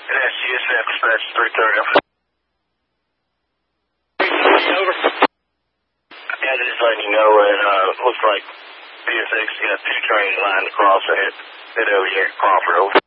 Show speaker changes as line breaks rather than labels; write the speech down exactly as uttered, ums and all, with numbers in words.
And that's C S F dispatch three thirty. Over. Yeah, just letting you know it uh, looks like B S X got two trains lined across it. Head over here, Crawford. Over.